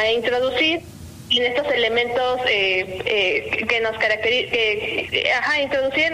a introducir en estos elementos que nos caracterizan, introducir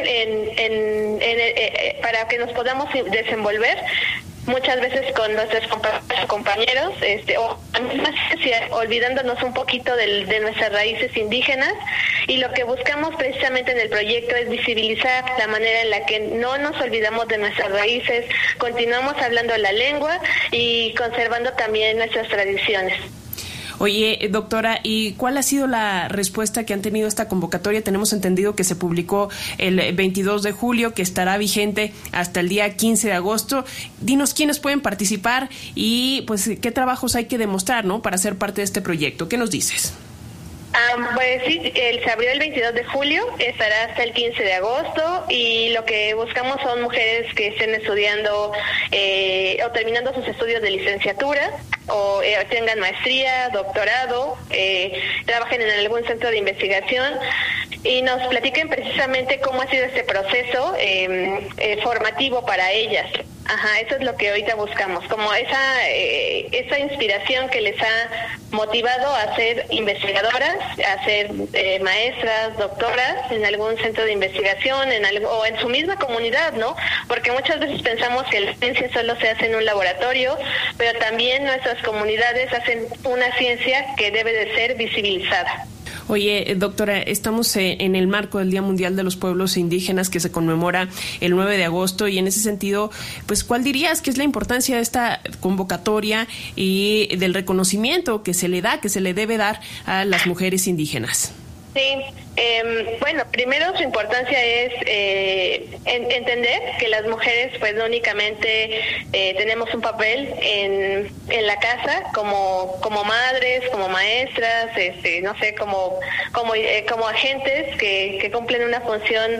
para que nos podamos desenvolver muchas veces con nuestros compañeros, o olvidándonos un poquito de nuestras raíces indígenas, y lo que buscamos precisamente en el proyecto es visibilizar la manera en la que no nos olvidamos de nuestras raíces, continuamos hablando la lengua y conservando también nuestras tradiciones. Oye, doctora, ¿y cuál ha sido la respuesta que han tenido esta convocatoria? Tenemos entendido que se publicó el 22 de julio, que estará vigente hasta el día 15 de agosto. Dinos quiénes pueden participar y pues qué trabajos hay que demostrar, ¿no?, para ser parte de este proyecto. ¿Qué nos dices? Pues sí, se abrió el 22 de julio, estará hasta el 15 de agosto, y lo que buscamos son mujeres que estén estudiando o terminando sus estudios de licenciatura, o tengan maestría, doctorado, trabajen en algún centro de investigación y nos platiquen precisamente cómo ha sido este proceso formativo para ellas. Eso es lo que ahorita buscamos, como esa inspiración que les ha motivado a ser investigadoras, a ser maestras, doctoras en algún centro de investigación, o en su misma comunidad, ¿no? Porque muchas veces pensamos que la ciencia solo se hace en un laboratorio, pero también nuestras comunidades hacen una ciencia que debe de ser visibilizada. Oye, doctora, estamos en el marco del Día Mundial de los Pueblos Indígenas, que se conmemora el 9 de agosto, y en ese sentido, pues, ¿cuál dirías que es la importancia de esta convocatoria y del reconocimiento que se le debe dar a las mujeres indígenas? Sí, bueno, primero su importancia es entender que las mujeres pues no únicamente tenemos un papel en la casa como madres, como maestras, no sé, como agentes que cumplen una función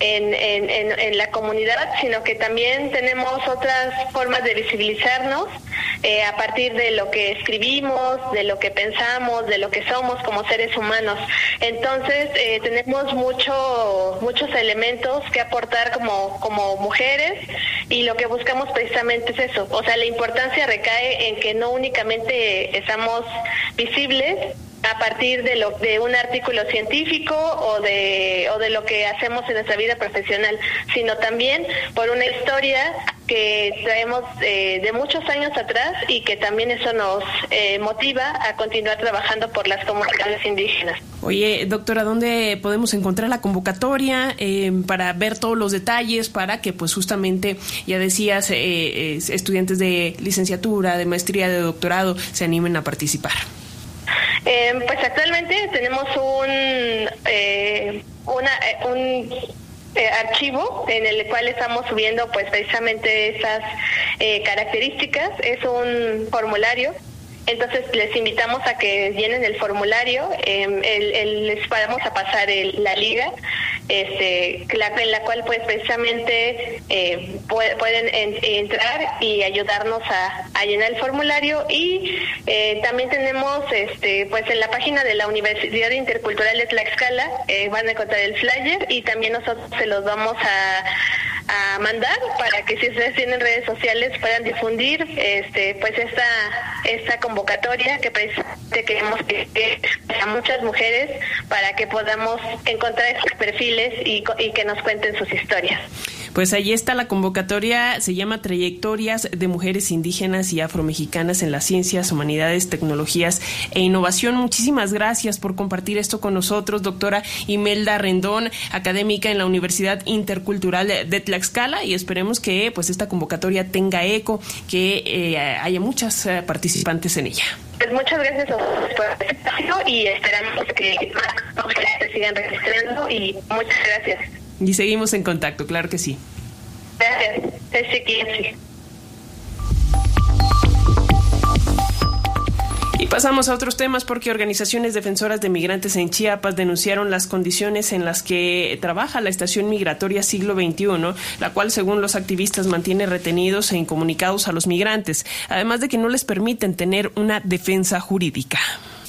en la comunidad, sino que también tenemos otras formas de visibilizarnos a partir de lo que escribimos, de lo que pensamos, de lo que somos como seres humanos. Entonces, tenemos muchos elementos que aportar como mujeres, y lo que buscamos precisamente es eso. O sea, la importancia recae en que no únicamente estamos visibles a partir de un artículo científico o de lo que hacemos en nuestra vida profesional, sino también por una historia que traemos de muchos años atrás, y que también eso nos motiva a continuar trabajando por las comunidades indígenas. Oye, doctora, ¿dónde podemos encontrar la convocatoria para ver todos los detalles, para que pues justamente, ya decías, estudiantes de licenciatura, de maestría, de doctorado se animen a participar? Pues actualmente tenemos un archivo en el cual estamos subiendo pues precisamente esas características. Es un formulario, entonces les invitamos a que llenen el formulario. Les vamos a pasar la liga, en la cual pues precisamente pueden entrar y ayudarnos a llenar el formulario. Y también tenemos pues en la página de la Universidad Intercultural de Tlaxcala van a encontrar el flyer, y también nosotros se los vamos a mandar para que, si ustedes tienen redes sociales, puedan difundir pues esta convocatoria, que precisamente queremos que a muchas mujeres, para que podamos encontrar esos perfiles y que nos cuenten sus historias. Pues ahí está la convocatoria, se llama Trayectorias de Mujeres Indígenas y Afromexicanas en las Ciencias, Humanidades, Tecnologías e Innovación. Muchísimas gracias por compartir esto con nosotros, doctora Imelda Rendón, académica en la Universidad Intercultural de Tlaxcala, y esperemos que pues esta convocatoria tenga eco, que haya muchas participantes en ella. Pues muchas gracias a ustedes por el espacio, y esperamos que más mujeres se sigan registrando, y muchas gracias. Y seguimos en contacto, claro que sí. Gracias. Sí. Y pasamos a otros temas, porque organizaciones defensoras de migrantes en Chiapas denunciaron las condiciones en las que trabaja la estación migratoria Siglo XXI, la cual, según los activistas, mantiene retenidos e incomunicados a los migrantes, además de que no les permiten tener una defensa jurídica.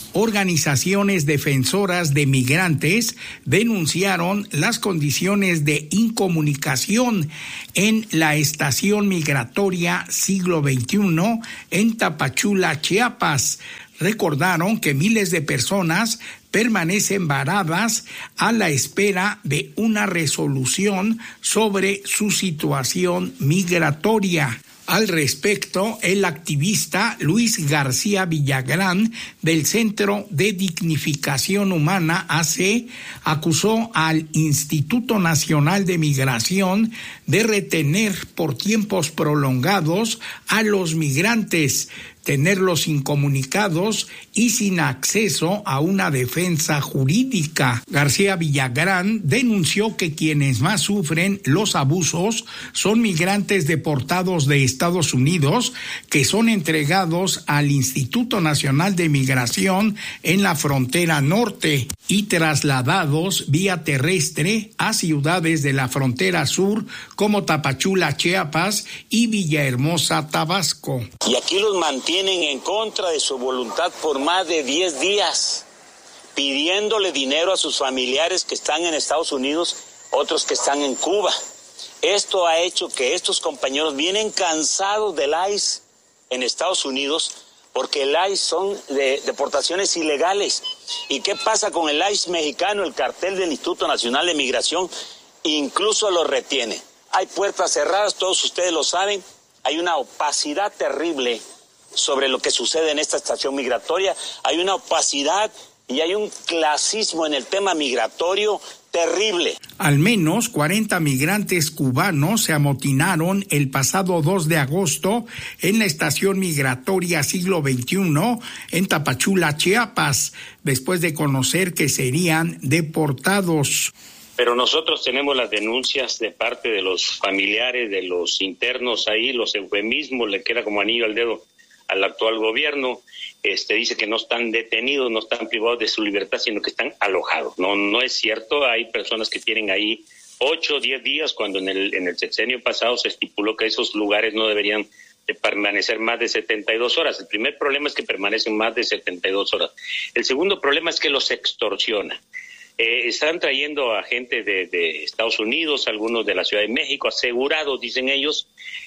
Organizaciones defensoras de migrantes denunciaron las condiciones de incomunicación en la estación migratoria Siglo XXI en Tapachula, Chiapas. Recordaron que miles de personas permanecen varadas a la espera de una resolución sobre su situación migratoria. Al respecto, el activista Luis García Villagrán del Centro de Dignificación Humana AC acusó al Instituto Nacional de Migración de retener por tiempos prolongados a los migrantes, tenerlos incomunicados y sin acceso a una defensa jurídica. García Villagrán denunció que quienes más sufren los abusos son migrantes deportados de Estados Unidos que son entregados al Instituto Nacional de Migración en la frontera norte y trasladados vía terrestre a ciudades de la frontera sur como Tapachula, Chiapas y Villahermosa, Tabasco. Y aquí los mantienen en contra de su voluntad por más de 10 días, pidiéndole dinero a sus familiares que están en Estados Unidos, otros que están en Cuba. Esto ha hecho que estos compañeros vienen cansados del ICE en Estados Unidos, porque el ICE son de deportaciones ilegales. ¿Y qué pasa con el ICE mexicano? El cartel del Instituto Nacional de Migración incluso lo retiene. Hay puertas cerradas, todos ustedes lo saben, hay una opacidad terrible sobre lo que sucede en esta estación migratoria, hay una opacidad y hay un clasismo en el tema migratorio terrible. Al menos 40 migrantes cubanos se amotinaron el pasado 2 de agosto en la estación migratoria Siglo XXI en Tapachula, Chiapas, después de conocer que serían deportados. Pero nosotros tenemos las denuncias de parte de los familiares, de los internos ahí, los eufemismos, le queda como anillo al dedo al actual gobierno. Dice que no están detenidos, no están privados de su libertad, sino que están alojados. No es cierto, hay personas que tienen ahí 8 o 10 días, cuando en el sexenio pasado se estipuló que esos lugares no deberían de permanecer más de 72 horas. El primer problema es que permanecen más de 72 horas. El segundo problema es que los extorsiona. Están trayendo a gente de Estados Unidos, algunos de la Ciudad de México, asegurados, dicen ellos,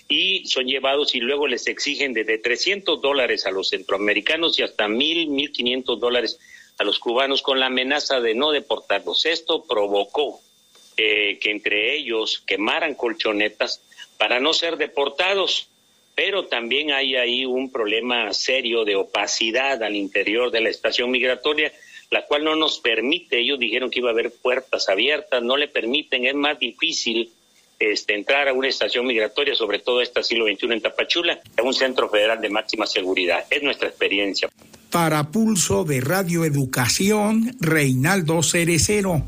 y son llevados y luego les exigen desde $300 a los centroamericanos y hasta $1,500 a los cubanos con la amenaza de no deportarlos. Esto provocó que entre ellos quemaran colchonetas para no ser deportados, pero también hay ahí un problema serio de opacidad al interior de la estación migratoria, la cual no nos permite. Ellos dijeron que iba a haber puertas abiertas, no le permiten, es más difícil entrar a una estación migratoria, sobre todo esta Siglo XXI en Tapachula, a un centro federal de máxima seguridad. Es nuestra experiencia. Para Pulso de Radio Educación, Reinaldo Cerecero.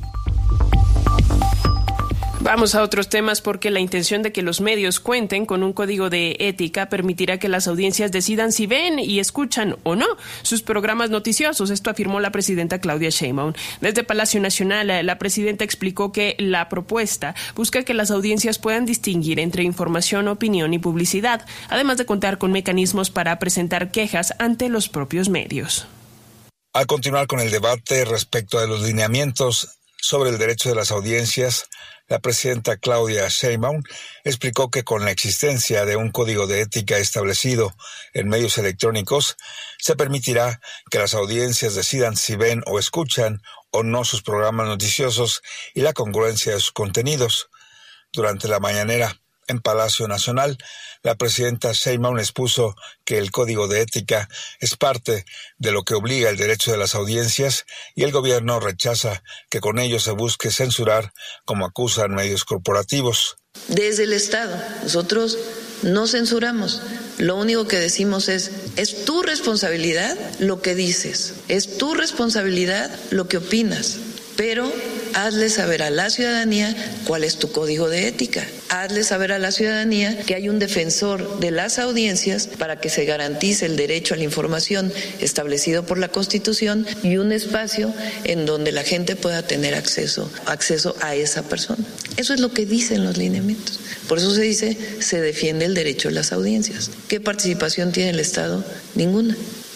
Vamos a otros temas, porque la intención de que los medios cuenten con un código de ética permitirá que las audiencias decidan si ven y escuchan o no sus programas noticiosos. Esto afirmó la presidenta Claudia Sheinbaum. Desde Palacio Nacional, la presidenta explicó que la propuesta busca que las audiencias puedan distinguir entre información, opinión y publicidad, además de contar con mecanismos para presentar quejas ante los propios medios. Al continuar con el debate respecto de los lineamientos sobre el derecho de las audiencias, la presidenta Claudia Sheinbaum explicó que con la existencia de un código de ética establecido en medios electrónicos, se permitirá que las audiencias decidan si ven o escuchan o no sus programas noticiosos y la congruencia de sus contenidos. Durante la mañanera en Palacio Nacional, la presidenta Sheinbaum expuso que el código de ética es parte de lo que obliga el derecho de las audiencias y el gobierno rechaza que con ello se busque censurar, como acusan medios corporativos. Desde el Estado, nosotros no censuramos. Lo único que decimos es tu responsabilidad lo que dices, es tu responsabilidad lo que opinas, pero hazle saber a la ciudadanía cuál es tu código de ética. Hazle saber a la ciudadanía que hay un defensor de las audiencias para que se garantice el derecho a la información establecido por la Constitución y un espacio en donde la gente pueda tener acceso a esa persona. Eso es lo que dicen los lineamientos. Por eso se dice, se defiende el derecho a las audiencias. ¿Qué participación tiene el Estado? Ninguna.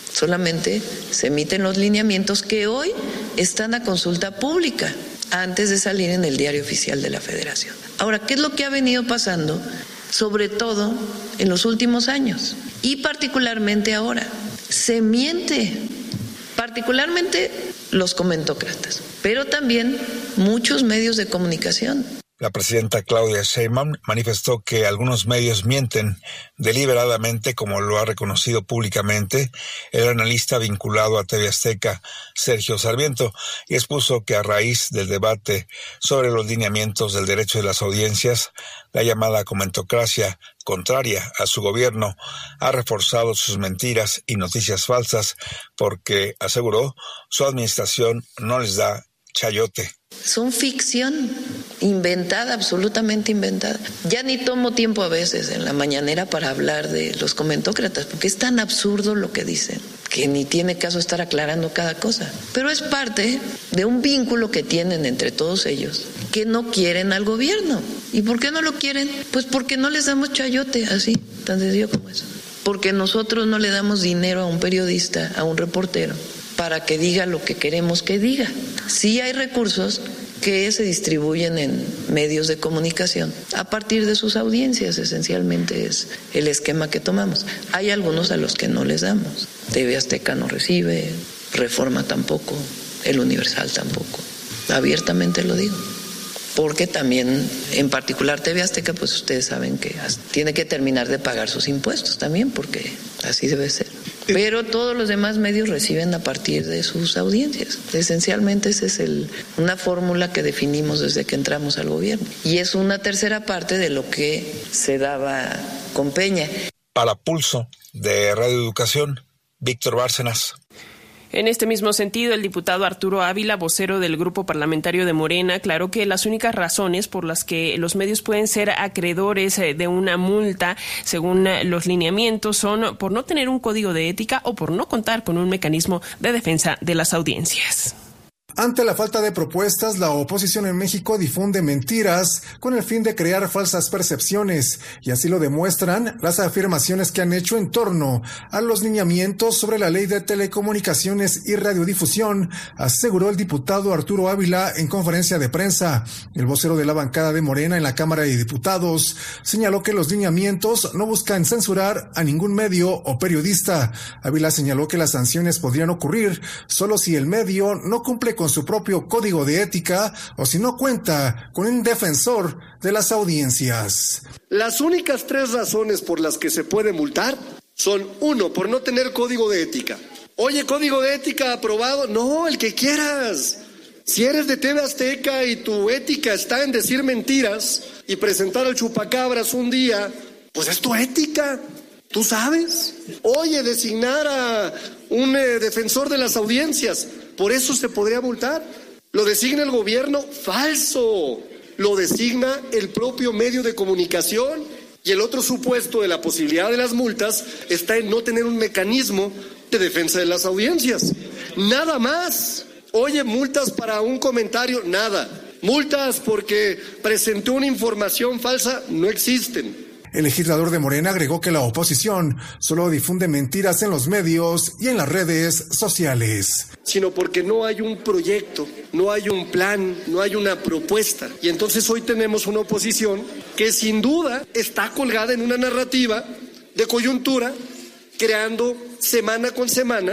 Solamente se emiten los lineamientos que hoy están a consulta pública antes de salir en el Diario Oficial de la Federación. Ahora, ¿qué es lo que ha venido pasando? Sobre todo en los últimos años y particularmente ahora. Se miente, particularmente los comentócratas, pero también muchos medios de comunicación. La presidenta Claudia Sheinbaum manifestó que algunos medios mienten deliberadamente, como lo ha reconocido públicamente el analista vinculado a TV Azteca, Sergio Sarmiento, y expuso que a raíz del debate sobre los lineamientos del derecho de las audiencias, la llamada comentocracia, contraria a su gobierno, ha reforzado sus mentiras y noticias falsas porque, aseguró, su administración no les da chayote. Son ficción inventada, absolutamente inventada. Ya ni tomo tiempo a veces en la mañanera para hablar de los comentócratas, porque es tan absurdo lo que dicen, que ni tiene caso estar aclarando cada cosa. Pero es parte de un vínculo que tienen entre todos ellos, que no quieren al gobierno. ¿Y por qué no lo quieren? Pues porque no les damos chayote, así, tan sencillo como eso. Porque nosotros no le damos dinero a un periodista, a un reportero, para que diga lo que queremos que diga. Sí hay recursos que se distribuyen en medios de comunicación a partir de sus audiencias, esencialmente es el esquema que tomamos. Hay algunos a los que no les damos. TV Azteca no recibe, Reforma tampoco, El Universal tampoco. Abiertamente lo digo. Porque también, en particular TV Azteca, pues ustedes saben que tiene que terminar de pagar sus impuestos también, porque así debe ser. Pero todos los demás medios reciben a partir de sus audiencias. Esencialmente esa es una fórmula que definimos desde que entramos al gobierno. Y es una tercera parte de lo que se daba con Peña. Para Pulso de Radio Educación, Víctor Bárcenas. En este mismo sentido, el diputado Arturo Ávila, vocero del grupo parlamentario de Morena, aclaró que las únicas razones por las que los medios pueden ser acreedores de una multa, según los lineamientos, son por no tener un código de ética o por no contar con un mecanismo de defensa de las audiencias. Ante la falta de propuestas, la oposición en México difunde mentiras con el fin de crear falsas percepciones, y así lo demuestran las afirmaciones que han hecho en torno a los lineamientos sobre la ley de telecomunicaciones y radiodifusión, aseguró el diputado Arturo Ávila en conferencia de prensa. El vocero de la bancada de Morena en la Cámara de Diputados señaló que los lineamientos no buscan censurar a ningún medio o periodista. Ávila señaló que las sanciones podrían ocurrir solo si el medio no cumple con su propio código de ética o si no cuenta con un defensor de las audiencias. Las únicas 3 razones por las que se puede multar son: 1, por no tener código de ética. Oye, ¿código de ética aprobado? No, el que quieras. Si eres de TV Azteca y tu ética está en decir mentiras y presentar al chupacabras un día, pues es tu ética. ¿Tú sabes? Oye, designar a un defensor de las audiencias, por eso se podría multar. ¿Lo designa el gobierno? Falso. Lo designa el propio medio de comunicación. Y el otro supuesto de la posibilidad de las multas está en no tener un mecanismo de defensa de las audiencias. Nada más. Oye, multas para un comentario, nada. Multas porque presentó una información falsa, no existen. El legislador de Morena agregó que la oposición solo difunde mentiras en los medios y en las redes sociales. Sino porque no hay un proyecto, no hay un plan, no hay una propuesta. Y entonces hoy tenemos una oposición que sin duda está colgada en una narrativa de coyuntura, creando semana con semana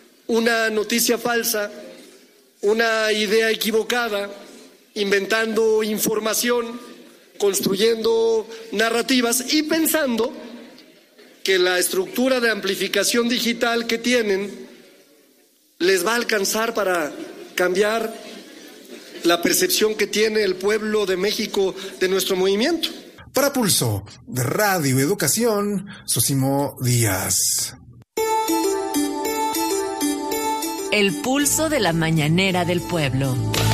una noticia falsa, una idea equivocada, inventando información, construyendo narrativas y pensando que la estructura de amplificación digital que tienen les va a alcanzar para cambiar la percepción que tiene el pueblo de México de nuestro movimiento. Para Pulso de Radio Educación, Sosimo Díaz. El pulso de la mañanera del pueblo.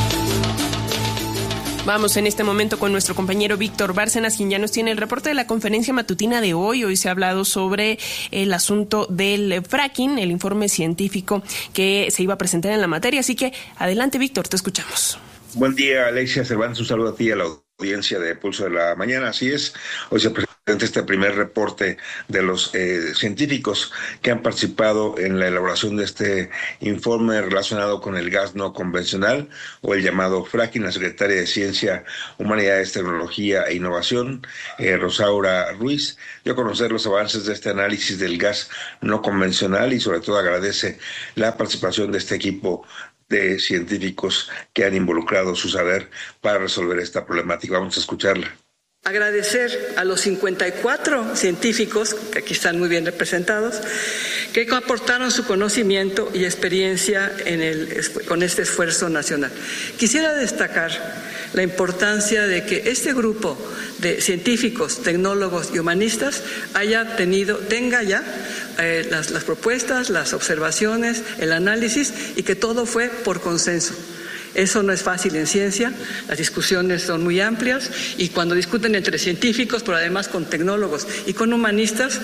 Vamos en este momento con nuestro compañero Víctor Bárcenas, quien ya nos tiene el reporte de la conferencia matutina de hoy. Hoy se ha hablado sobre el asunto del fracking, el informe científico que se iba a presentar en la materia. Así que adelante, Víctor, te escuchamos. Buen día, Alexia Cervantes. Un saludo a ti y a la audiencia de Pulso de la Mañana. Así es, hoy se presenta Este primer reporte de los científicos que han participado en la elaboración de este informe relacionado con el gas no convencional o el llamado fracking. La secretaria de Ciencia, Humanidades, Tecnología e Innovación, Rosaura Ruiz, dio a conocer los avances de este análisis del gas no convencional y sobre todo agradece la participación de este equipo de científicos que han involucrado su saber para resolver esta problemática. Vamos a escucharla. Agradecer a los 54 científicos, que aquí están muy bien representados, que aportaron su conocimiento y experiencia con este esfuerzo nacional. Quisiera destacar la importancia de que este grupo de científicos, tecnólogos y humanistas tenga ya las propuestas, las observaciones, el análisis, y que todo fue por consenso. Eso no es fácil en ciencia, las discusiones son muy amplias y cuando discuten entre científicos, pero además con tecnólogos y con humanistas,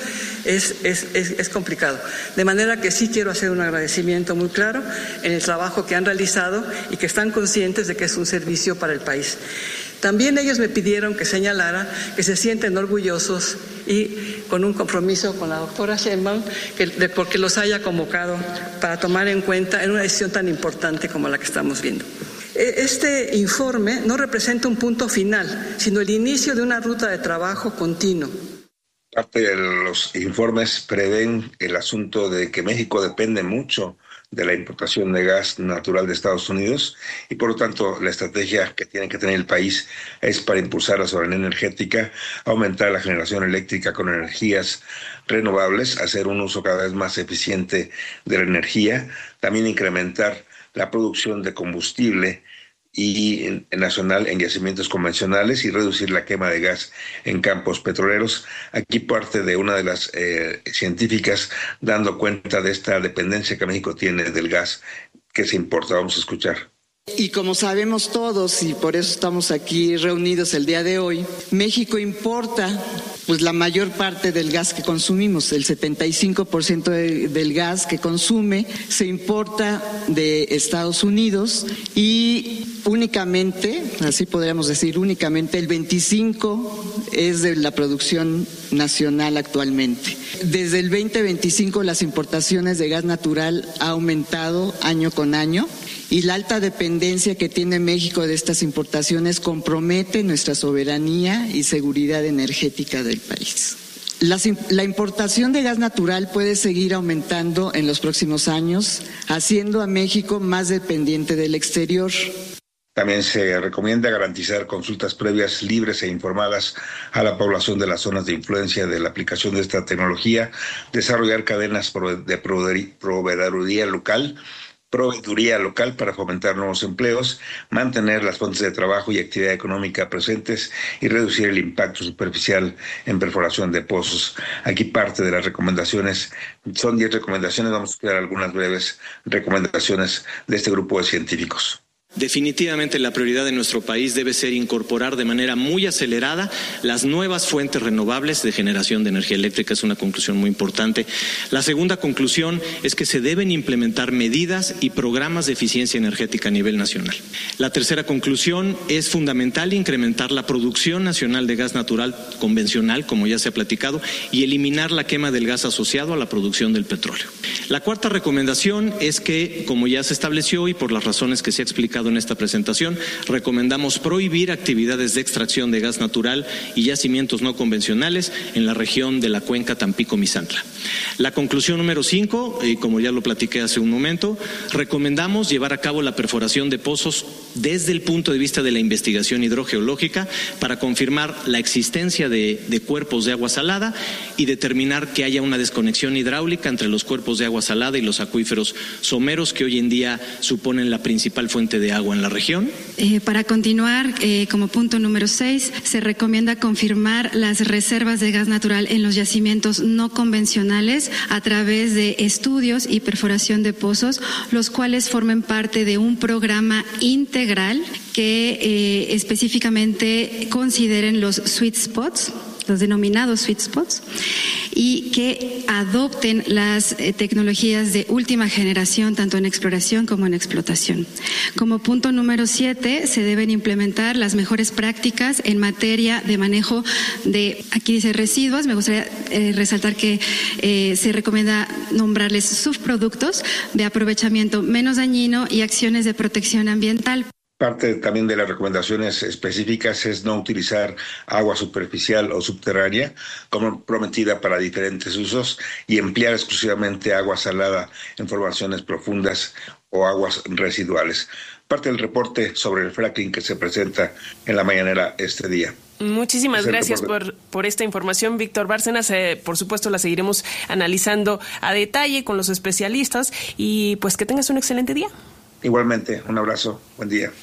es complicado. De manera que sí quiero hacer un agradecimiento muy claro en el trabajo que han realizado y que están conscientes de que es un servicio para el país. También ellos me pidieron que señalara que se sienten orgullosos y con un compromiso con la doctora Sheinbaum porque los haya convocado para tomar en cuenta en una decisión tan importante como la que estamos viendo. Este informe no representa un punto final, sino el inicio de una ruta de trabajo continuo. Parte de los informes prevén el asunto de que México depende mucho de la importación de gas natural de Estados Unidos y por lo tanto la estrategia que tiene que tener el país es para impulsar la soberanía energética, aumentar la generación eléctrica con energías renovables, hacer un uso cada vez más eficiente de la energía, también incrementar la producción de combustible y nacional en yacimientos convencionales y reducir la quema de gas en campos petroleros. Aquí parte de una de las científicas dando cuenta de esta dependencia que México tiene del gas que se importa. Vamos a escuchar. Y como sabemos todos, y por eso estamos aquí reunidos el día de hoy, México importa la mayor parte del gas que consumimos. El 75% del gas que consume se importa de Estados Unidos y únicamente, así podríamos decir, únicamente el 25% es de la producción nacional actualmente. Desde el 2025 las importaciones de gas natural ha aumentado año con año. Y la alta dependencia que tiene México de estas importaciones compromete nuestra soberanía y seguridad energética del país. La importación de gas natural puede seguir aumentando en los próximos años, haciendo a México más dependiente del exterior. También se recomienda garantizar consultas previas libres e informadas a la población de las zonas de influencia de la aplicación de esta tecnología, desarrollar cadenas de proveeduría local para fomentar nuevos empleos, mantener las fuentes de trabajo y actividad económica presentes y reducir el impacto superficial en perforación de pozos. Aquí parte de las recomendaciones, son 10 recomendaciones, vamos a estudiar algunas breves recomendaciones de este grupo de científicos. Definitivamente la prioridad de nuestro país debe ser incorporar de manera muy acelerada las nuevas fuentes renovables de generación de energía eléctrica. Es una conclusión muy importante. La segunda conclusión es que se deben implementar medidas y programas de eficiencia energética a nivel nacional. La tercera conclusión es fundamental incrementar la producción nacional de gas natural convencional, como ya se ha platicado, y eliminar la quema del gas asociado a la producción del petróleo. La cuarta recomendación es que, como ya se estableció y por las razones que se ha explicado en esta presentación, recomendamos prohibir actividades de extracción de gas natural y yacimientos no convencionales en la región de la cuenca Tampico-Misantla. La conclusión número 5, como ya lo platiqué hace un momento, recomendamos llevar a cabo la perforación de pozos desde el punto de vista de la investigación hidrogeológica para confirmar la existencia de cuerpos de agua salada y determinar que haya una desconexión hidráulica entre los cuerpos de agua salada y los acuíferos someros que hoy en día suponen la principal fuente de agua en la región. Para continuar, como punto número 6, se recomienda confirmar las reservas de gas natural en los yacimientos no convencionales a través de estudios y perforación de pozos, los cuales formen parte de un programa integral que específicamente consideren los sweet spots, los denominados sweet spots, y que adopten las tecnologías de última generación, tanto en exploración como en explotación. Como punto número 7, se deben implementar las mejores prácticas en materia de manejo de, aquí dice residuos, me gustaría resaltar que se recomienda nombrarles subproductos de aprovechamiento menos dañino y acciones de protección ambiental. Parte también de las recomendaciones específicas es no utilizar agua superficial o subterránea como prometida para diferentes usos y emplear exclusivamente agua salada en formaciones profundas o aguas residuales. Parte del reporte sobre el fracking que se presenta en la mañanera este día. Muchísimas gracias por esta información, Víctor Bárcenas. Por supuesto, la seguiremos analizando a detalle con los especialistas y pues que tengas un excelente día. Igualmente, un abrazo, buen día.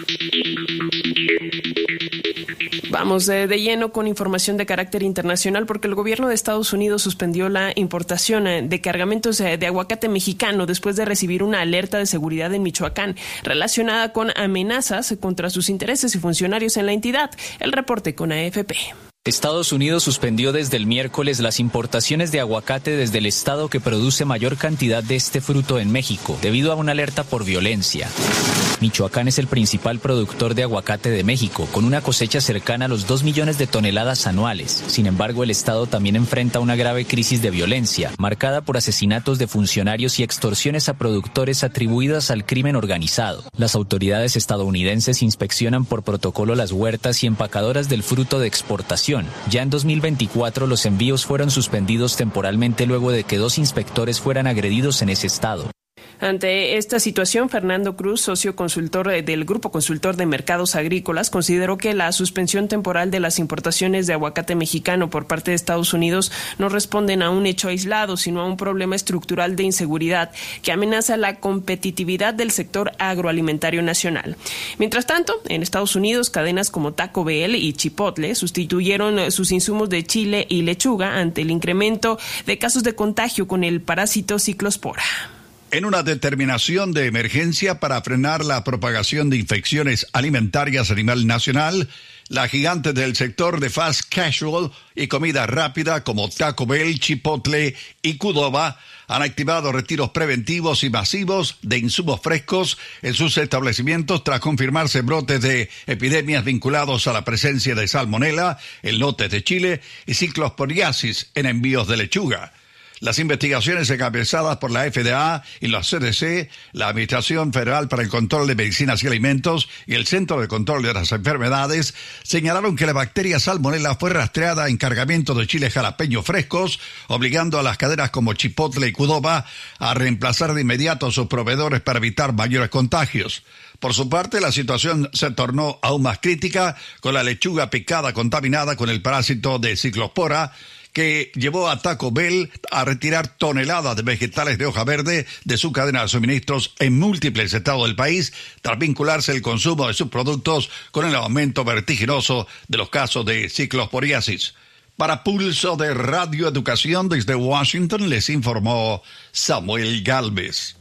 Vamos de lleno con información de carácter internacional porque el gobierno de Estados Unidos suspendió la importación de cargamentos de aguacate mexicano después de recibir una alerta de seguridad en Michoacán relacionada con amenazas contra sus intereses y funcionarios en la entidad. El reporte con AFP. Estados Unidos suspendió desde el miércoles las importaciones de aguacate desde el estado que produce mayor cantidad de este fruto en México, debido a una alerta por violencia. Michoacán es el principal productor de aguacate de México, con una cosecha cercana a los 2 millones de toneladas anuales. Sin embargo, el estado también enfrenta una grave crisis de violencia, marcada por asesinatos de funcionarios y extorsiones a productores atribuidas al crimen organizado. Las autoridades estadounidenses inspeccionan por protocolo las huertas y empacadoras del fruto de exportación. Ya en 2024 los envíos fueron suspendidos temporalmente luego de que 2 inspectores fueran agredidos en ese estado. Ante esta situación, Fernando Cruz, socio consultor del Grupo Consultor de Mercados Agrícolas, consideró que la suspensión temporal de las importaciones de aguacate mexicano por parte de Estados Unidos no responden a un hecho aislado, sino a un problema estructural de inseguridad que amenaza la competitividad del sector agroalimentario nacional. Mientras tanto, en Estados Unidos, cadenas como Taco Bell y Chipotle sustituyeron sus insumos de chile y lechuga ante el incremento de casos de contagio con el parásito Ciclospora. En una determinación de emergencia para frenar la propagación de infecciones alimentarias a nivel nacional, la gigante del sector de fast casual y comida rápida como Taco Bell, Chipotle y Qdoba han activado retiros preventivos y masivos de insumos frescos en sus establecimientos tras confirmarse brotes de epidemias vinculados a la presencia de salmonela en lotes de chile y ciclosporiasis en envíos de lechuga. Las investigaciones encabezadas por la FDA y la CDC, la Administración Federal para el Control de Medicinas y Alimentos y el Centro de Control de las Enfermedades señalaron que la bacteria salmonella fue rastreada en cargamentos de chiles jalapeños frescos, obligando a las cadenas como Chipotle y Qdoba a reemplazar de inmediato a sus proveedores para evitar mayores contagios. Por su parte, la situación se tornó aún más crítica con la lechuga picada contaminada con el parásito de Ciclospora, que llevó a Taco Bell a retirar toneladas de vegetales de hoja verde de su cadena de suministros en múltiples estados del país, tras vincularse el consumo de sus productos con el aumento vertiginoso de los casos de ciclosporiasis. Para Pulso de Radio Educación desde Washington les informó Samuel Gálvez.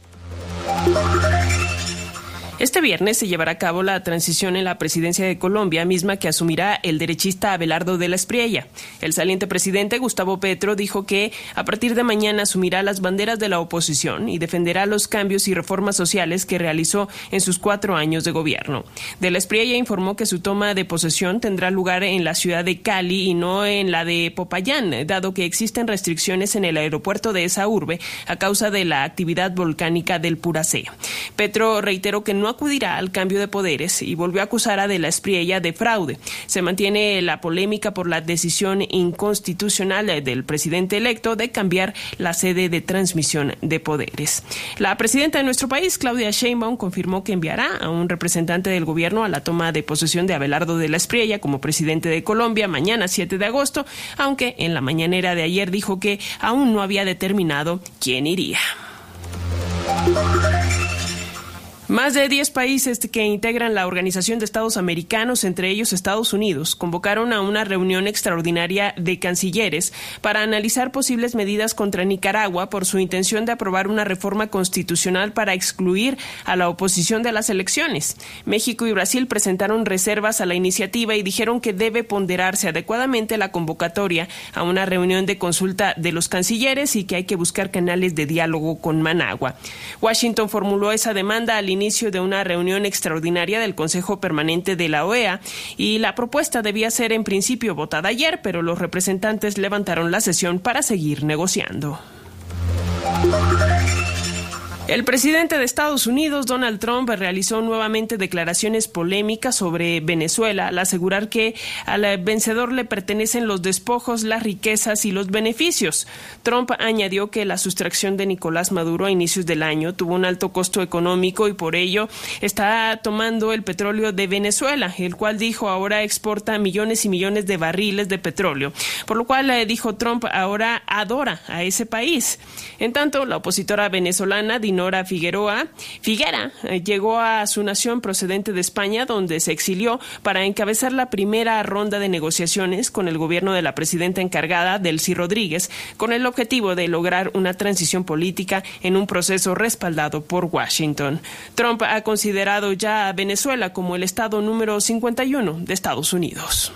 Este viernes se llevará a cabo la transición en la presidencia de Colombia, misma que asumirá el derechista Abelardo de la Espriella. El saliente presidente Gustavo Petro dijo que a partir de mañana asumirá las banderas de la oposición y defenderá los cambios y reformas sociales que realizó en sus 4 años de gobierno. De la Espriella informó que su toma de posesión tendrá lugar en la ciudad de Cali y no en la de Popayán, dado que existen restricciones en el aeropuerto de esa urbe a causa de la actividad volcánica del Puracé. Petro reiteró que no acudirá al cambio de poderes y volvió a acusar a De la Espriella de fraude. Se mantiene la polémica por la decisión inconstitucional del presidente electo de cambiar la sede de transmisión de poderes. La presidenta de nuestro país, Claudia Sheinbaum, confirmó que enviará a un representante del gobierno a la toma de posesión de Abelardo de la Espriella como presidente de Colombia mañana 7 de agosto, aunque en la mañanera de ayer dijo que aún no había determinado quién iría. Más de 10 países que integran la Organización de Estados Americanos, entre ellos Estados Unidos, convocaron a una reunión extraordinaria de cancilleres para analizar posibles medidas contra Nicaragua por su intención de aprobar una reforma constitucional para excluir a la oposición de las elecciones. México y Brasil presentaron reservas a la iniciativa y dijeron que debe ponderarse adecuadamente la convocatoria a una reunión de consulta de los cancilleres y que hay que buscar canales de diálogo con Managua. Washington formuló esa demanda al inicio de una reunión extraordinaria del Consejo Permanente de la OEA y la propuesta debía ser en principio votada ayer, pero los representantes levantaron la sesión para seguir negociando. El presidente de Estados Unidos, Donald Trump, realizó nuevamente declaraciones polémicas sobre Venezuela al asegurar que al vencedor le pertenecen los despojos, las riquezas y los beneficios. Trump añadió que la sustracción de Nicolás Maduro a inicios del año tuvo un alto costo económico y por ello está tomando el petróleo de Venezuela, el cual dijo ahora exporta millones y millones de barriles de petróleo, por lo cual dijo Trump ahora adora a ese país. En tanto, la opositora venezolana Dinora Figuera llegó a su nación procedente de España, donde se exilió para encabezar la primera ronda de negociaciones con el gobierno de la presidenta encargada, Delcy Rodríguez, con el objetivo de lograr una transición política en un proceso respaldado por Washington. Trump ha considerado ya a Venezuela como el estado número 51 de Estados Unidos.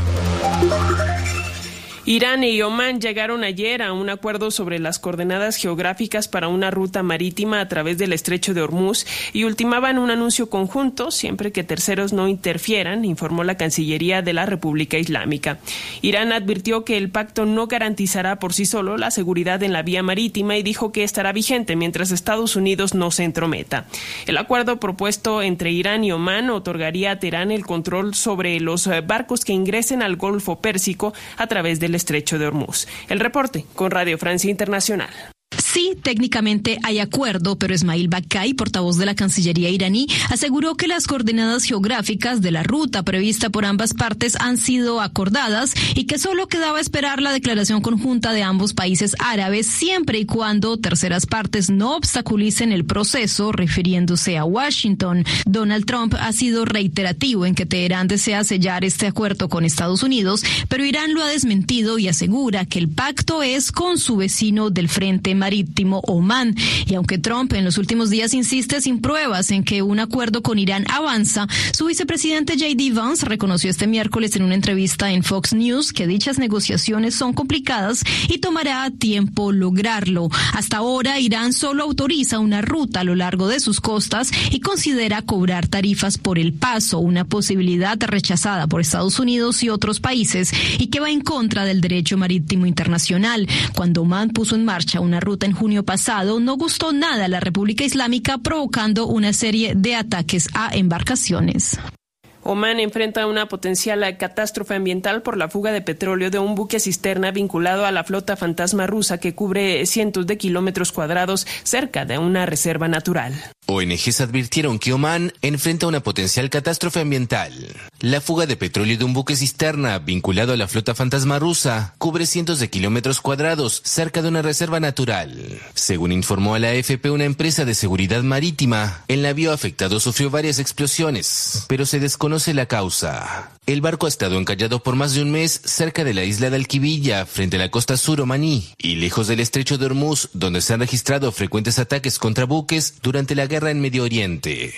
Irán y Omán llegaron ayer a un acuerdo sobre las coordenadas geográficas para una ruta marítima a través del estrecho de Hormuz y ultimaban un anuncio conjunto siempre que terceros no interfieran, informó la Cancillería de la República Islámica. Irán advirtió que el pacto no garantizará por sí solo la seguridad en la vía marítima y dijo que estará vigente mientras Estados Unidos no se entrometa. El acuerdo propuesto entre Irán y Omán otorgaría a Teherán el control sobre los barcos que ingresen al Golfo Pérsico a través del estrecho de Hormuz. El reporte con Radio Francia Internacional. Sí, técnicamente hay acuerdo, pero Esmail Bakai, portavoz de la Cancillería iraní, aseguró que las coordenadas geográficas de la ruta prevista por ambas partes han sido acordadas y que solo quedaba esperar la declaración conjunta de ambos países árabes siempre y cuando terceras partes no obstaculicen el proceso, refiriéndose a Washington. Donald Trump ha sido reiterativo en que Teherán desea sellar este acuerdo con Estados Unidos, pero Irán lo ha desmentido y asegura que el pacto es con su vecino del frente marítimo, Omán. Y aunque Trump en los últimos días insiste sin pruebas en que un acuerdo con Irán avanza, su vicepresidente J.D. Vance reconoció este miércoles en una entrevista en Fox News que dichas negociaciones son complicadas y tomará tiempo lograrlo. Hasta ahora, Irán solo autoriza una ruta a lo largo de sus costas y considera cobrar tarifas por el paso, una posibilidad rechazada por Estados Unidos y otros países y que va en contra del derecho marítimo internacional. Cuando Omán puso en marcha una ruta en junio pasado, no gustó nada a la República Islámica, provocando una serie de ataques a embarcaciones. Omán enfrenta una potencial catástrofe ambiental por la fuga de petróleo de un buque cisterna vinculado a la flota fantasma rusa que cubre cientos de kilómetros cuadrados cerca de una reserva natural. ONGs advirtieron que Omán enfrenta una potencial catástrofe ambiental. La fuga de petróleo de un buque cisterna vinculado a la flota fantasma rusa cubre cientos de kilómetros cuadrados cerca de una reserva natural. Según informó a la AFP una empresa de seguridad marítima, el navío afectado sufrió varias explosiones, pero se desconoce la causa. El barco ha estado encallado por más de un mes cerca de la isla de Alquivilla, frente a la costa sur omaní, y lejos del estrecho de Hormuz, donde se han registrado frecuentes ataques contra buques durante la guerra en Medio Oriente.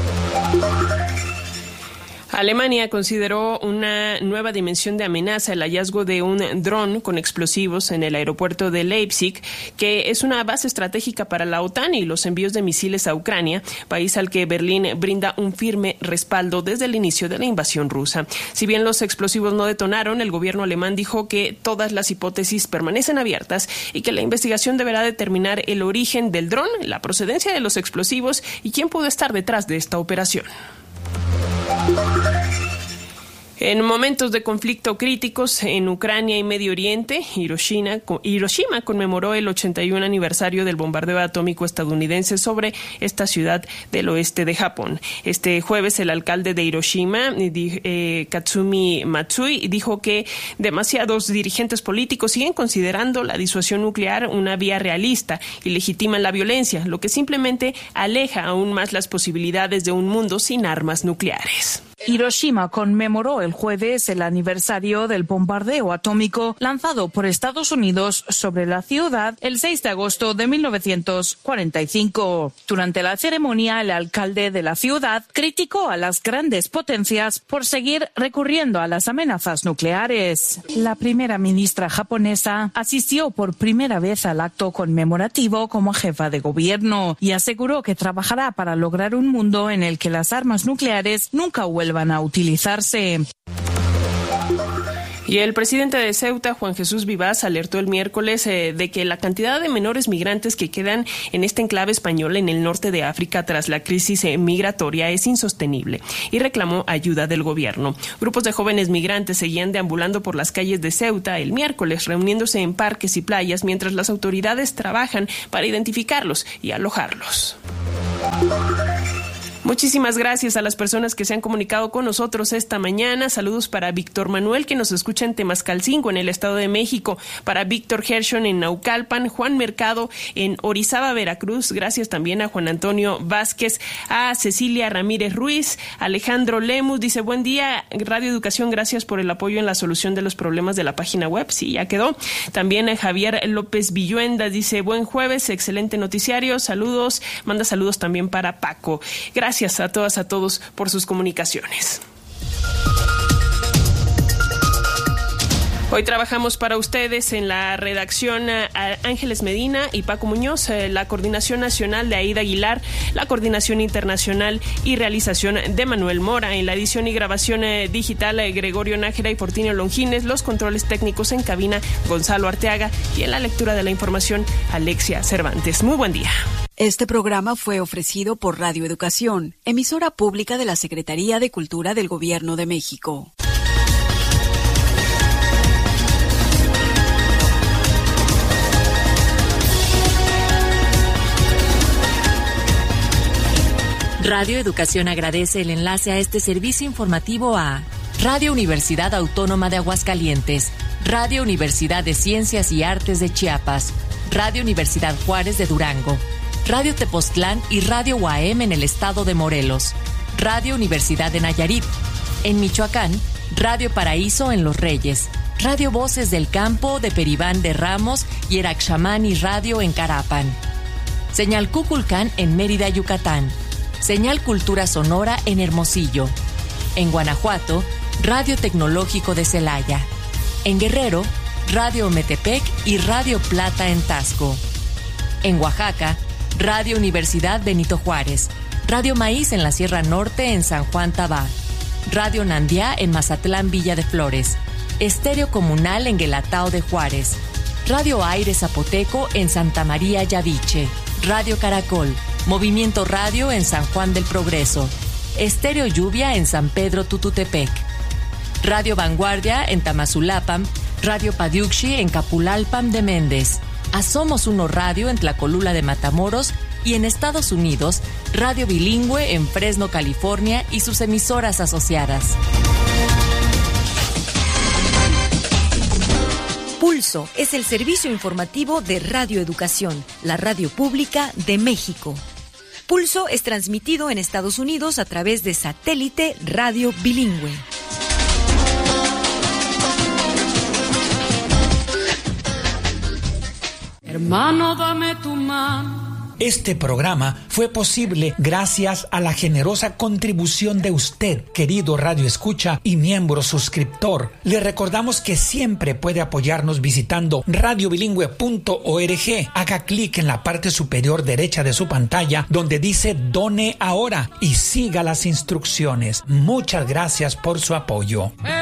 Alemania consideró una nueva dimensión de amenaza el hallazgo de un dron con explosivos en el aeropuerto de Leipzig, que es una base estratégica para la OTAN y los envíos de misiles a Ucrania, país al que Berlín brinda un firme respaldo desde el inicio de la invasión rusa. Si bien los explosivos no detonaron, el gobierno alemán dijo que todas las hipótesis permanecen abiertas y que la investigación deberá determinar el origen del dron, la procedencia de los explosivos y quién pudo estar detrás de esta operación. En momentos de conflicto críticos en Ucrania y Medio Oriente, Hiroshima conmemoró el 81 aniversario del bombardeo atómico estadounidense sobre esta ciudad del oeste de Japón. Este jueves, el alcalde de Hiroshima, Katsumi Matsui, dijo que demasiados dirigentes políticos siguen considerando la disuasión nuclear una vía realista y legitiman la violencia, lo que simplemente aleja aún más las posibilidades de un mundo sin armas nucleares. Hiroshima conmemoró el jueves el aniversario del bombardeo atómico lanzado por Estados Unidos sobre la ciudad el 6 de agosto de 1945. Durante la ceremonia, el alcalde de la ciudad criticó a las grandes potencias por seguir recurriendo a las amenazas nucleares. La primera ministra japonesa asistió por primera vez al acto conmemorativo como jefa de gobierno y aseguró que trabajará para lograr un mundo en el que las armas nucleares nunca vuelvan a utilizarse. Y el presidente de Ceuta, Juan Jesús Vivas, alertó el miércoles de que la cantidad de menores migrantes que quedan en este enclave español en el norte de África tras la crisis migratoria es insostenible y reclamó ayuda del gobierno. Grupos de jóvenes migrantes seguían deambulando por las calles de Ceuta el miércoles, reuniéndose en parques y playas mientras las autoridades trabajan para identificarlos y alojarlos. Muchísimas gracias a las personas que se han comunicado con nosotros esta mañana. Saludos para Víctor Manuel, que nos escucha en Temascalcingo, en el Estado de México, para Víctor Gershon en Naucalpan, Juan Mercado en Orizaba, Veracruz. Gracias también a Juan Antonio Vázquez, a Cecilia Ramírez Ruiz, Alejandro Lemus, dice: buen día, Radio Educación, gracias por el apoyo en la solución de los problemas de la página web. Sí, ya quedó. También a Javier López Villuenda, dice: buen jueves, excelente noticiario, saludos. Manda saludos también para Paco. Gracias a todas, a todos por sus comunicaciones. Hoy trabajamos para ustedes en la redacción Ángeles Medina y Paco Muñoz, la coordinación nacional de Aida Aguilar, la coordinación internacional y realización de Manuel Mora, en la edición y grabación digital Gregorio Nájera y Fortinio Longines, los controles técnicos en cabina Gonzalo Arteaga y en la lectura de la información Alexia Cervantes. Muy buen día. Este programa fue ofrecido por Radio Educación, emisora pública de la Secretaría de Cultura del Gobierno de México. Radio Educación agradece el enlace a este servicio informativo a Radio Universidad Autónoma de Aguascalientes, Radio Universidad de Ciencias y Artes de Chiapas, Radio Universidad Juárez de Durango, Radio Tepoztlán y Radio UAM en el estado de Morelos, Radio Universidad de Nayarit, en Michoacán, Radio Paraíso en Los Reyes, Radio Voces del Campo de Peribán de Ramos y Eraxamani Radio en Carapan, Señal Cuculcán en Mérida, Yucatán, Señal Cultura Sonora en Hermosillo, en Guanajuato, Radio Tecnológico de Celaya, en Guerrero, Radio Metepec y Radio Plata en Tasco, en Oaxaca, Radio Universidad Benito Juárez, Radio Maíz en la Sierra Norte en San Juan Tabá, Radio Nandiá en Mazatlán Villa de Flores, Estéreo Comunal en Guelatao de Juárez, Radio Aire Zapoteco en Santa María Yaviche, Radio Caracol, Movimiento Radio en San Juan del Progreso, Estéreo Lluvia en San Pedro Tututepec, Radio Vanguardia en Tamazulapam, Radio Padiuxi en Capulalpam de Méndez, a Somos Uno Radio en Tlacolula de Matamoros y en Estados Unidos, Radio Bilingüe en Fresno, California y sus emisoras asociadas. Pulso es el servicio informativo de Radio Educación, la radio pública de México. Pulso es transmitido en Estados Unidos a través de satélite Radio Bilingüe. Hermano, dame tu mano. Este programa fue posible gracias a la generosa contribución de usted, querido Radio Escucha y miembro suscriptor. Le recordamos que siempre puede apoyarnos visitando radiobilingüe.org. Haga clic en la parte superior derecha de su pantalla donde dice Done Ahora y siga las instrucciones. Muchas gracias por su apoyo.